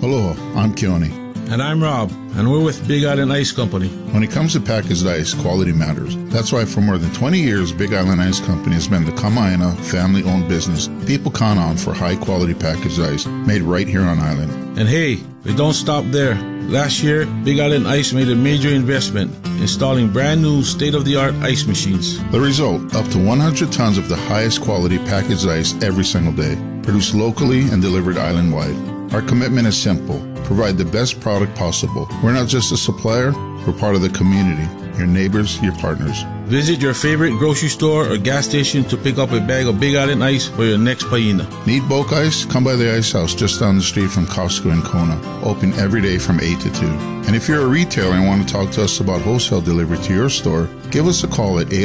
Aloha, I'm Keone. And I'm Rob, and we're with Big Island Ice Company. When it comes to packaged ice, quality matters. That's why for more than 20 years, Big Island Ice Company has been the Kama'aina family-owned business people count on for high-quality packaged ice made right here on island. And hey, we don't stop there. Last year, Big Island Ice made a major investment, installing brand new state-of-the-art ice machines. The result, up to 100 tons of the highest quality packaged ice every single day, produced locally and delivered island-wide. Our commitment is simple. Provide the best product possible. We're not just a supplier, we're part of the community, your neighbors, your partners. Visit your favorite grocery store or gas station to pick up a bag of Big Island Ice for your next paina. Need bulk ice? Come by the Ice House just down the street from Costco in Kona. Open every day from 8 to 2. And if you're a retailer and want to talk to us about wholesale delivery to your store, give us a call at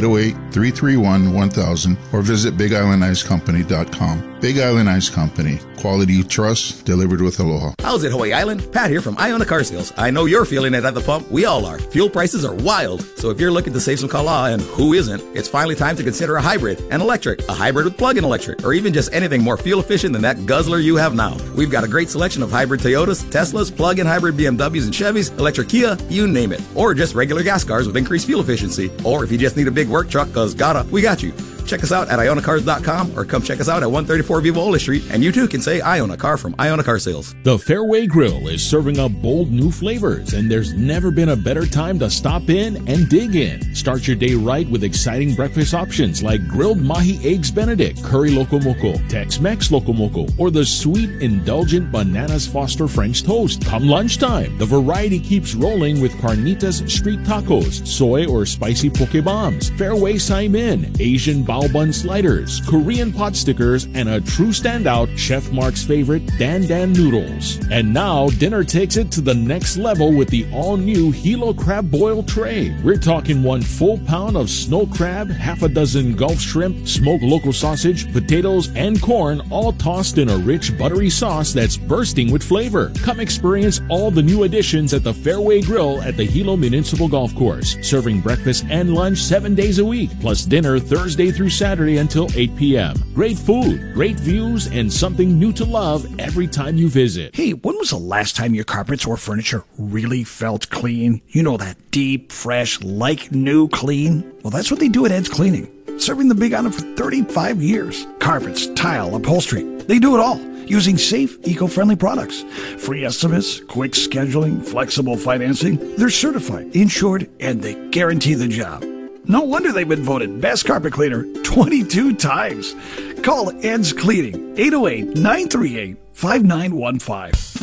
808-331-1000 or visit BigIslandIceCompany.com. Big Island Ice Company. Quality you trust, delivered with aloha. How's it, Hawaii Island? Pat here from Iona Car Sales. I know you're feeling it at the pump. We all are. Fuel prices are wild. So if you're looking to save some kala, and who isn't, it's finally time to consider a hybrid, an electric, a hybrid with plug-in electric, or even just anything more fuel efficient than that guzzler you have now. We've got a great selection of hybrid Toyotas, Teslas, plug-in hybrid BMWs and Chevys, electric Kia, you name it. Or just regular gas cars with increased fuel efficiency. Or if you just need a big work truck, cause we got you. Check us out at IonaCars.com or come check us out at 134 Viva Ola Street, and you too can say I own a car from Iona Car Sales. The Fairway Grill is serving up bold new flavors, and there's never been a better time to stop in and dig in. Start your day right with exciting breakfast options like grilled mahi eggs Benedict, curry loco moco, Tex-Mex loco moco, or the sweet, indulgent bananas Foster French toast. Come lunchtime, the variety keeps rolling with carnitas street tacos, soy or spicy poke bombs, Fairway Saimin, Asian bao bun sliders, Korean pot stickers, and a true standout, Chef Mark's favorite, Dan Dan noodles. And now, dinner takes it to the next level with the all-new Hilo crab boil tray. We're talking 1 full pound of snow crab, half a dozen Gulf shrimp, smoked local sausage, potatoes, and corn, all tossed in a rich, buttery sauce that's bursting with flavor. Come experience all the new additions at the Fairway Grill at the Hilo Municipal Golf Course, serving breakfast and lunch 7 days a week, plus dinner Thursday through Saturday until 8 p.m. Great food, great views, and something new to love every time you visit. Hey, when was the last time your carpets or furniture really felt clean? You know, that deep, fresh, like new clean? Well, that's what they do at Ed's Cleaning. Serving the Big Island for 35 years. Carpets, tile, upholstery, they do it all using safe, eco-friendly products. Free estimates, quick scheduling, flexible financing. They're certified, insured, and they guarantee the job. No wonder they've been voted Best Carpet Cleaner 22 times. Call Ed's Cleaning, 808-938-5915.